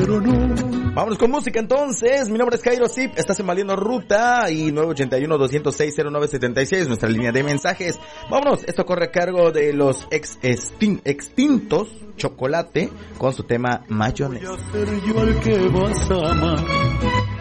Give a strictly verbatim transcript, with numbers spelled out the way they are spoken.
pero no. Vámonos con música entonces. Mi nombre es Jairo Zip, estás en Valiendo Ruta y nueve ocho uno, dos cero seis, cero nueve siete seis, nuestra línea de mensajes. Vámonos, esto corre a cargo de los ex extin- extintos Chocolate con su tema Mayonesa. Voy a ser yo el que vas a amar.